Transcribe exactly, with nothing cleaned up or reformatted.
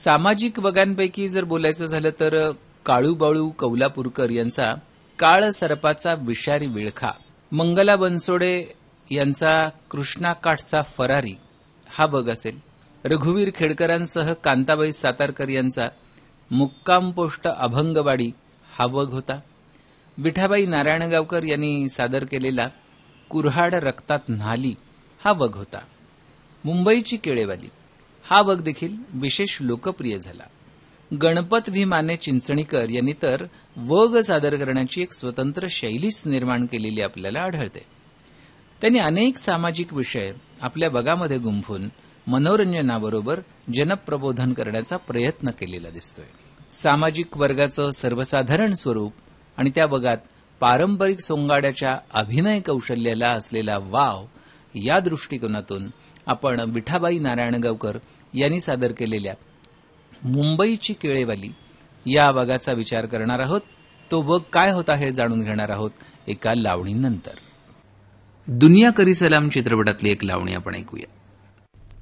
सामाजिक वगांपैकी जर बोलायचं झालं तर काळूबाळू कौलापूरकर यांचा काळ सरपाचा विषारी विळखा, मंगला बनसोडे यांचा कृष्णाकाठचा फरारी हा बग असेल. रघुवीर खेडकरांसह कांताबाई सातारकर यांचा मुक्काम पोस्ट अभंगवाडी हा बग होता. विठाबाई नारायणगावकर यांनी सादर केलेला कुऱ्हाड रक्तात न्हाली हा बग होता. मुंबईची केळेवाली हा बग देखील विशेष लोकप्रिय झाला. गणपत व्ही माने चिंचणीकर यांनी तर वग सादर करण्याची एक स्वतंत्र शैलीच निर्माण केलेली आपल्याला आढळते. त्यांनी अनेक सामाजिक विषय आपल्या बगामध्ये गुंफून मनोरंजनाबरोबर जनप्रबोधन करण्याचा प्रयत्न केलेला दिसतोय. सामाजिक वर्गाचं सर्वसाधारण स्वरूप आणि त्या बगात पारंपरिक सोंगाड्याच्या अभिनय कौशल्याला असलेला वाव या दृष्टिकोनातून आपण विठाबाई नारायणगावकर यांनी सादर केलेल्या मुंबईची केळेवाली या बगाचा विचार करणार आहोत. तो बग काय होता हे जाणून घेणार आहोत एका लावणीनंतर. दुनिया करी सलाम चित्रपटातली एक लावणी आपण ऐकूया.